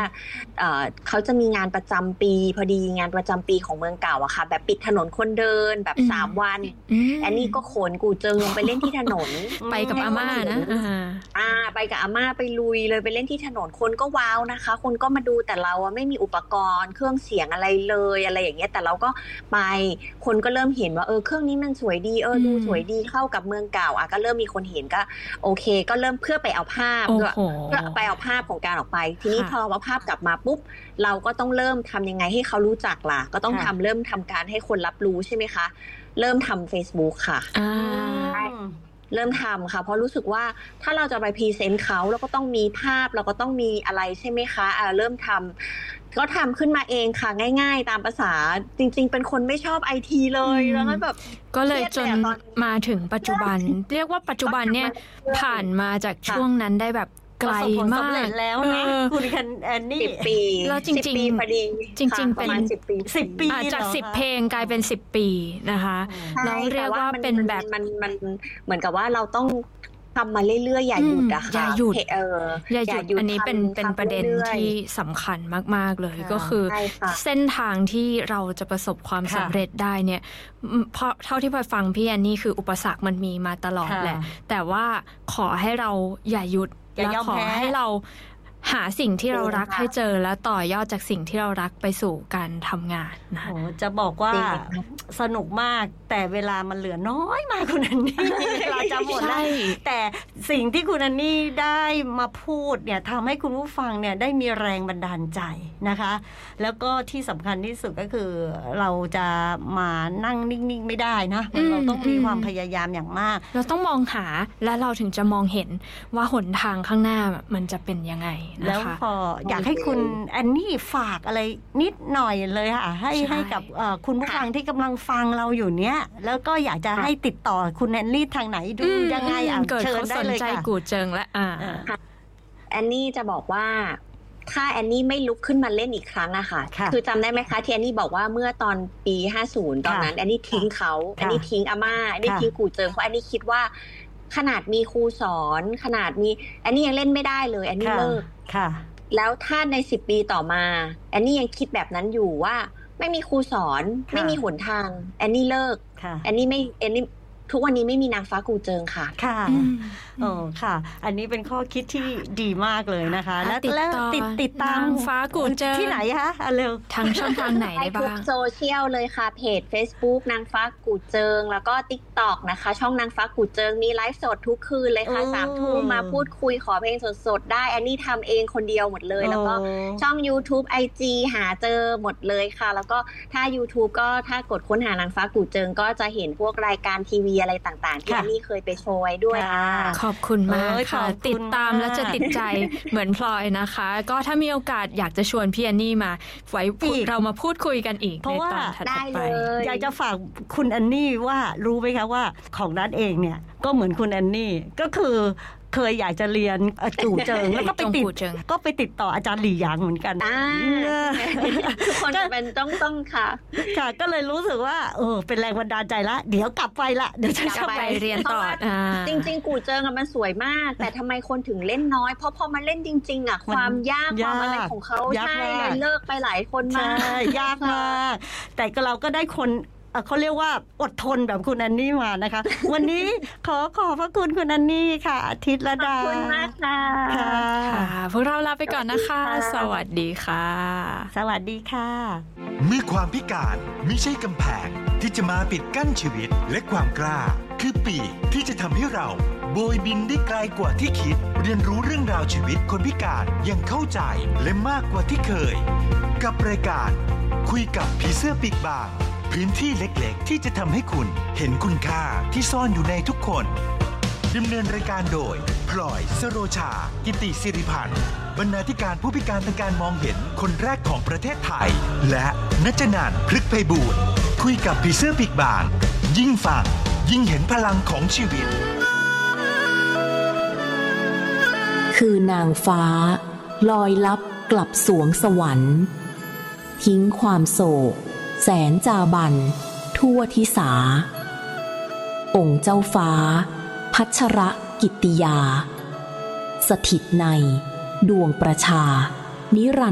เขาจะมีงานประจำปีพอดีงานประจำปีของเมืองเก่าอะค่ะแบบปิดถนนคนเดินแบบ3 วันแอนนี่ก็ขนกูเจิงลงไปเล่นที่ถนนไปกับอาม่านะไปกับอาม่าไปลุยเลยไปเล่นที่ถนนคนก็ว้าวนะคะคนก็มาดูแต่เราไม่มีอุปกรณ์เครื่องเสียงอะไรเลยอะไรอย่างเงี้ยแต่เราก็ไปคนก็เริ่มเห็นว่าเครื่องนี้มันสวยดีดูสวยดีเข้ากับเมืองเก่าก็เริ่มมีคนเห็นก็โอเคก็เริ่มเพื่อไปเอาภาพเพื่อไปเอาภาพของการออกไปทีนี้พอว่าภาพกลับมาปุ๊บเราก็ต้องเริ่มทำยังไงให้เขารู้จักล่ะก็ต้องเริ่มทำการให้คนรับรู้ใช่ไหมคะเริ่มทำ Facebook ค่ะเริ่มทำค่ะเพราะรู้สึกว่าถ้าเราจะไปพรีเซนต์เขาเราก็ต้องมีภาพเราก็ต้องมีอะไรใช่ไหมคะเริ่มทำก็ทำขึ้นมาเองค่ะง่ายๆตามภาษาจริงๆเป็นคนไม่ชอบ IT เลยแล้วแบบก็เลยจนมาถึงปัจจุบันเรียกว่าปัจจุบันเนี่ยผ่านมาจากช่วงนั้นได้แบบไกลมากแล้วนะคุณแอนนี่ 10 ปีแล้วจริงๆพอดีจริงๆเป็น 10 ปีจาก10 เพลงกลายเป็น10 ปีนะคะแล้วเรียกว่าเป็นแบบมันเหมือนกับว่าเราต้องทำมาเรื่อยๆอย่าหยุดอะค่ะอย่าหยุดอันนี้เป็นประเด็นที่สำคัญมากๆเลยก็คือเส้นทางที่เราจะประสบความสำเร็จได้เนี่ยเพราะเท่าที่พลอยฟังพี่แอนนี่คืออุปสรรคมันมีมาตลอดแหละแต่ว่าขอให้เราอย่าหยุดและขอให้เราหาสิ่งที่เรารักให้เจอแล้วต่อยอดจากสิ่งที่เรารักไปสู่การทำงานนะจะบอกว่าสนุกมากแต่เวลามันเหลือน้อยมากคุณอันนี่เวลาจะหมดแล้วแต่สิ่งที่คุณอันนี่ได้มาพูดเนี่ยทำให้คุณผู้ฟังเนี่ยได้มีแรงบันดาลใจนะคะแล้วก็ที่สำคัญที่สุดก็คือเราจะมานั่งนิ่งๆไม่ได้นะเราต้องมีความพยายามอย่างมากเราต้องมองหาและเราถึงจะมองเห็นว่าหนทางข้างหน้ามันจะเป็นยังไงแล้วพออยากให้คุณแอนนี่ฝากอะไรนิดหน่อยเลยค่ะให้กับคุณผู้ฟังที่กำลังฟังเราอยู่เนี้ยแล้วก็อยากจะให้ติดต่อคุณแอนนี่ทางไหนดูยังไงเชิญได้เลยค่ะสนใจกูเจิงและแอนนี่จะบอกว่าถ้าแอนนี่ไม่ลุกขึ้นมาเล่นอีกครั้งอะค่ะคือจำได้ไหมคะที่แอนนี่บอกว่าเมื่อตอนปี50ตอนนั้นแอนนี่ทิ้งเขาแอนนี่ทิ้งอาม่าแอนนี่ทิ้งกูเจิงเพราะแอนนี่คิดว่าขนาดมีครูสอนขนาดมีแอนนี่ยังเล่นไม่ได้เลยแอนนี่เลิกแล้วถ้าใน10 ปีต่อมาแอนนี่ยังคิดแบบนั้นอยู่ว่าไม่มีครูสอนไม่มีหนทางแอนนี่เลิกแอนนี่ทุกวันนี้ไม่มีนางฟ้ากูเจิงค่ะค่ะอันนี้เป็นข้อคิดที่ดีมากเลยนะคะและติดตามนางฟ้ากูเจิงที่ไหนคะเร็วทางช่องทางไหนได้บ้างทุกโซเชียลเลยค่ะเพจ Facebook นางฟ้ากูเจิงแล้วก็ TikTok นะคะช่องนางฟ้ากูเจิงมีไลฟ์สดทุกคืนเลยค่ะ 3 ทุ่มมาพูดคุยขอเพลงสดๆได้แอนนี่ทำเองคนเดียวหมดเลยแล้วก็ช่อง YouTube IG หาเจอหมดเลยค่ะแล้วก็ถ้า YouTube ก็ถ้ากดค้นหานางฟ้ากูเจิงก็จะเห็นพวกรายการทีวีอะไรต่างๆที่แอนนี่เคยไปโชว์ไว้ด้วยค่ะขอบคุณมากค่ะติดตามแล้วจะติดใจเหมือนพลอยนะคะก็ถ้ามีโอกาสอยากจะชวนพี่แอนนี่มาไว้เรามาพูดคุยกันอีกในตอนถัดไปอยากจะฝากคุณแอนนี่ว่ารู้ไหมคะว่าของนัทเองเนี่ยก็เหมือนคุณแอนนี่ก็คือเคยอยากจะเรียนจูเจิงแล้วก็ไปติดต่ออาจารย์หลี่หยางเหมือนกันทุกคนเป็นต้องค่ะก็เลยรู้สึกว่าเป็นแรงบันดาลใจละเดี๋ยวกลับไปละเดี๋ยวจะไปเรียนต่อจริงๆกูเจิงมันสวยมากแต่ทำไมคนถึงเล่นน้อยเพราะพอมาเล่นจริงๆความยากความอะไรของเขาใช่เลยเลิกไปหลายคนมากยากมากแต่เราก็ได้คนเขาเรียกว่าอดทนแบบคุณแอนนี่มานะคะวันนี้ขอบพระคุณคุณแอนนี่ค่ะอาทิตย์ละดาขอบคุณมากค่ะพวกเราลาไปก่อนนะคะสวัสดีค่ะสวัสดีค่ะเมื่อความพิการไม่ใช่กำแพงที่จะมาปิดกั้นชีวิตและความกล้าคือปีกที่จะทำให้เราโบยบินได้ไกลกว่าที่คิดเรียนรู้เรื่องราวชีวิตคนพิการอย่างเข้าใจและมากกว่าที่เคยกับรายการคุยกับผีเสื้อปีกบางพื้นที่เล็กๆที่จะทำให้คุณเห็นคุณค่าที่ซ่อนอยู่ในทุกคนดำเนินรายการโดยพลอยสโรชากิติศิริพันธ์บรรณาธิการผู้พิการทางการมองเห็นคนแรกของประเทศไทยและณัฐนันท์ พฤกษ์ไพบูลย์คุยกับผีเสื้อปีกบางยิ่งฟังยิ่งเห็นพลังของชีวิตคือนางฟ้าลอยลับกลับสวงสวรรค์ทิ้งความโศกแสนจาบันทั่วทิสาองค์เจ้าฟ้าพัชรกิตติยาสถิตในดวงประชานิรันดร์